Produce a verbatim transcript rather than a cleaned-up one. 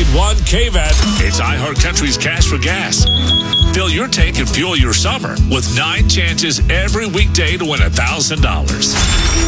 one K V A T. It's iHeartCountry's Cash for Gas. Fill your tank and fuel your summer with nine chances every weekday to win one thousand dollars.